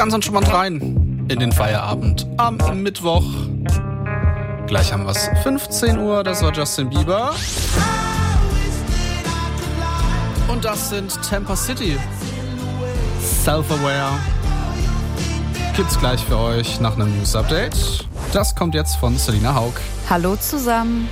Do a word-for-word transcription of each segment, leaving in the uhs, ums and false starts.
ganz entspannt rein in den Feierabend am Mittwoch. Gleich haben wir es. fünfzehn Uhr, das war Justin Bieber. Und das sind Tampa City. Self-Aware. Gibt's gleich für euch nach einem News-Update. Das kommt jetzt von Selina Haug. Hallo zusammen.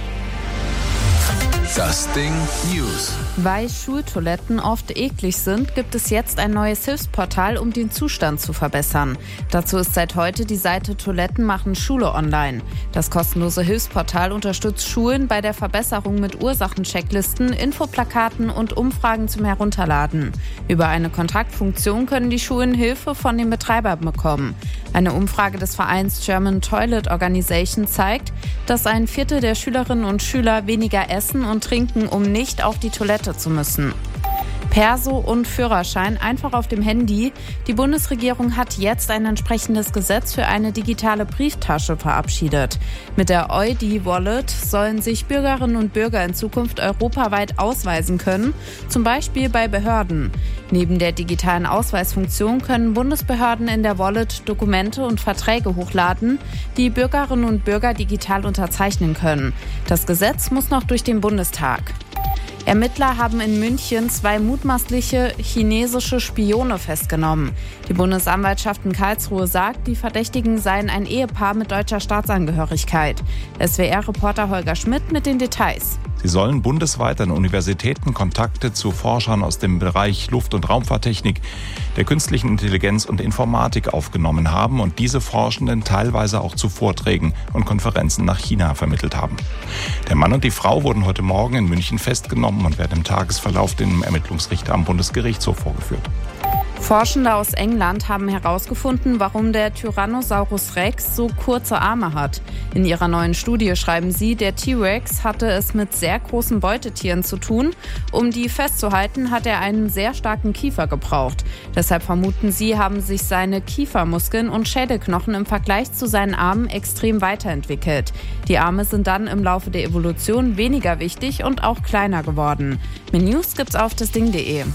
Das Ding News. Weil Schultoiletten oft eklig sind, gibt es jetzt ein neues Hilfsportal, um den Zustand zu verbessern. Dazu ist seit heute die Seite Toiletten machen Schule online. Das kostenlose Hilfsportal unterstützt Schulen bei der Verbesserung mit Ursachenchecklisten, Infoplakaten und Umfragen zum Herunterladen. Über eine Kontaktfunktion können die Schulen Hilfe von den Betreibern bekommen. Eine Umfrage des Vereins German Toilet Organization zeigt, dass ein Viertel der Schülerinnen und Schüler weniger essen und trinken, um nicht auf die Toilette zu müssen. Perso und Führerschein einfach auf dem Handy. Die Bundesregierung hat jetzt ein entsprechendes Gesetz für eine digitale Brieftasche verabschiedet. Mit der E U D I-Wallet sollen sich Bürgerinnen und Bürger in Zukunft europaweit ausweisen können, zum Beispiel bei Behörden. Neben der digitalen Ausweisfunktion können Bundesbehörden in der Wallet Dokumente und Verträge hochladen, die Bürgerinnen und Bürger digital unterzeichnen können. Das Gesetz muss noch durch den Bundestag. Ermittler haben in München zwei mutmaßliche chinesische Spione festgenommen. Die Bundesanwaltschaft in Karlsruhe sagt, die Verdächtigen seien ein Ehepaar mit deutscher Staatsangehörigkeit. S W R-Reporter Holger Schmidt mit den Details. Sie sollen bundesweit an Universitäten Kontakte zu Forschern aus dem Bereich Luft- und Raumfahrttechnik, der künstlichen Intelligenz und Informatik aufgenommen haben und diese Forschenden teilweise auch zu Vorträgen und Konferenzen nach China vermittelt haben. Der Mann und die Frau wurden heute Morgen in München festgenommen und werden im Tagesverlauf dem Ermittlungsrichter am Bundesgerichtshof vorgeführt. Forschende aus England haben herausgefunden, warum der Tyrannosaurus Rex so kurze Arme hat. In ihrer neuen Studie schreiben sie, der T-Rex hatte es mit sehr großen Beutetieren zu tun. Um die festzuhalten, hat er einen sehr starken Kiefer gebraucht. Deshalb vermuten sie, haben sich seine Kiefermuskeln und Schädelknochen im Vergleich zu seinen Armen extrem weiterentwickelt. Die Arme sind dann im Laufe der Evolution weniger wichtig und auch kleiner geworden. Mehr News gibt's auf dasding punkt de.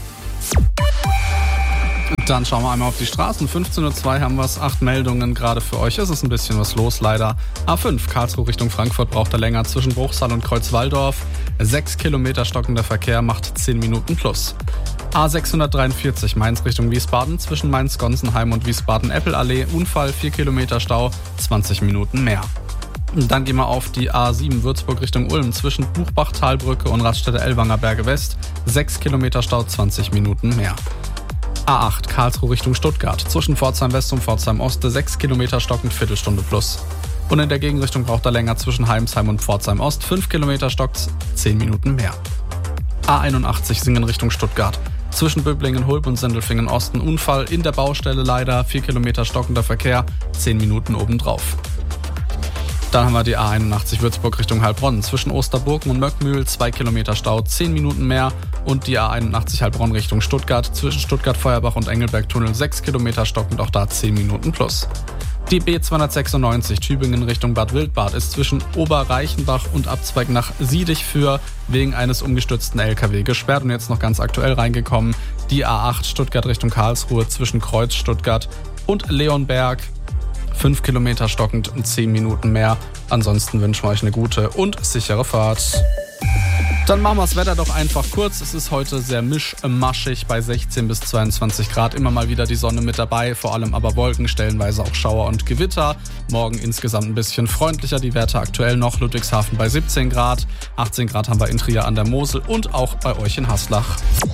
Dann schauen wir einmal auf die Straßen. fünfzehn Uhr zwei haben wir es, acht Meldungen gerade für euch. Es ist ein bisschen was los leider. A fünf, Karlsruhe Richtung Frankfurt braucht er länger zwischen Bruchsal und Kreuzwaldorf. sechs Kilometer stockender Verkehr macht zehn Minuten plus. A sechshundertdreiundvierzig, Mainz Richtung Wiesbaden, zwischen Mainz-Gonsenheim und Wiesbaden-Eppel-Allee. Unfall, vier Kilometer Stau, zwanzig Minuten mehr. Und dann gehen wir auf die A sieben Würzburg Richtung Ulm, zwischen Buchbach-Talbrücke und Raststätte Ellwanger Berge West. sechs Kilometer Stau, zwanzig Minuten mehr. A acht, Karlsruhe Richtung Stuttgart, zwischen Pforzheim West und Pforzheim Oste, sechs Kilometer stockend, Viertelstunde plus. Und in der Gegenrichtung braucht er länger zwischen Heimsheim und Pforzheim Ost, fünf Kilometer stockt, zehn Minuten mehr. A einundachtzig, Singen Richtung Stuttgart, zwischen Böblingen, Hulb und Sindelfingen Osten, Unfall in der Baustelle leider, vier Kilometer stockender Verkehr, zehn Minuten obendrauf. Dann haben wir die A einundachtzig Würzburg Richtung Heilbronn, zwischen Osterburgen und Möckmühl, zwei Kilometer Stau, zehn Minuten mehr. Und die A einundachtzig Heilbronn Richtung Stuttgart, zwischen Stuttgart-Feuerbach und Engelberg-Tunnel, sechs Kilometer stockend, auch da zehn Minuten plus. Die B zweihundertsechsundneunzig Tübingen Richtung Bad Wildbad ist zwischen Oberreichenbach und Abzweig nach Siedich-Für wegen eines umgestürzten L K W gesperrt und jetzt noch ganz aktuell reingekommen. Die A acht Stuttgart Richtung Karlsruhe zwischen Kreuz, Stuttgart und Leonberg. fünf Kilometer stockend und zehn Minuten mehr. Ansonsten wünschen wir euch eine gute und sichere Fahrt. Dann machen wir das Wetter doch einfach kurz. Es ist heute sehr mischmaschig bei sechzehn bis zweiundzwanzig Grad. Immer mal wieder die Sonne mit dabei, vor allem aber Wolken, stellenweise auch Schauer und Gewitter. Morgen insgesamt ein bisschen freundlicher. Die Werte aktuell noch. Ludwigshafen bei siebzehn Grad. achtzehn Grad haben wir in Trier an der Mosel und auch bei euch in Haslach.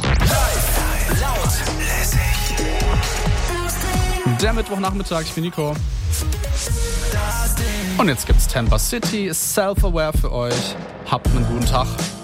Der Mittwochnachmittag, ich bin Nico. Und jetzt gibt's Tampa City, Self-Aware für euch. Habt einen guten Tag.